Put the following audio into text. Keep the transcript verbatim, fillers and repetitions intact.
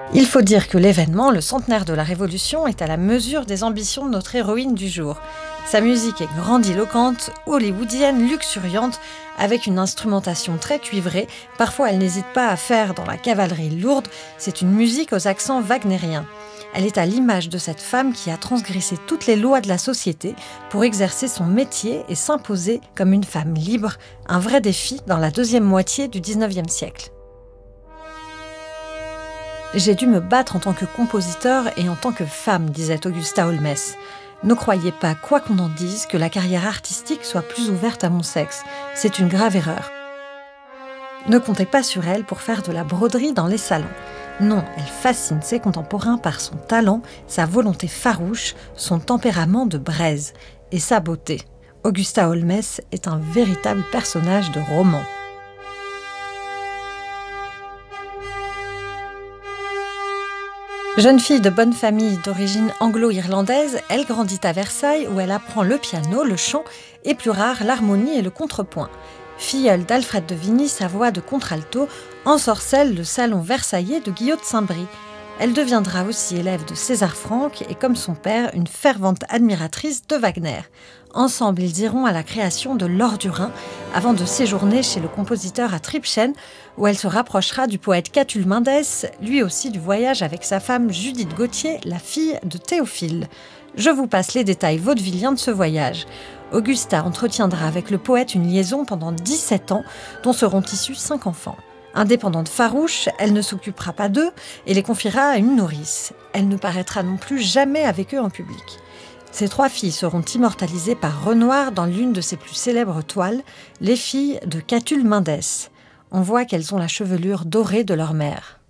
Il faut dire que l'événement, le centenaire de la Révolution, est à la mesure des ambitions de notre héroïne du jour. Sa musique est grandiloquente, hollywoodienne, luxuriante, avec une instrumentation très cuivrée. Parfois, elle n'hésite pas à faire dans la cavalerie lourde. C'est une musique aux accents wagnériens. Elle est à l'image de cette femme qui a transgressé toutes les lois de la société pour exercer son métier et s'imposer comme une femme libre, un vrai défi dans la deuxième moitié du dix-neuvième siècle. J'ai dû me battre en tant que compositeur et en tant que femme, disait Augusta Holmes. Ne croyez pas, quoi qu'on en dise, que la carrière artistique soit plus ouverte à mon sexe. C'est une grave erreur. Ne comptez pas sur elle pour faire de la broderie dans les salons. Non, elle fascine ses contemporains par son talent, sa volonté farouche, son tempérament de braise et sa beauté. Augusta Holmes est un véritable personnage de roman. Jeune fille de bonne famille d'origine anglo-irlandaise, elle grandit à Versailles où elle apprend le piano, le chant et plus rare l'harmonie et le contrepoint. Filleule d'Alfred de Vigny, sa voix de contralto ensorcelle le salon versaillais de Guillaume de Saint-Brie. Elle deviendra aussi élève de César Franck et, comme son père, une fervente admiratrice de Wagner. Ensemble, ils iront à la création de L'Or du Rhin avant de séjourner chez le compositeur à Tribschen, où elle se rapprochera du poète Catulle Mendès, lui aussi du voyage avec sa femme Judith Gautier, la fille de Théophile. Je vous passe les détails vaudevilliens de ce voyage. Augusta entretiendra avec le poète une liaison pendant dix-sept ans, dont seront issus cinq enfants. Indépendante farouche, elle ne s'occupera pas d'eux et les confiera à une nourrice. Elle ne paraîtra non plus jamais avec eux en public. Ces trois filles seront immortalisées par Renoir dans l'une de ses plus célèbres toiles, Les filles de Catulle Mendès. On voit qu'elles ont la chevelure dorée de leur mère.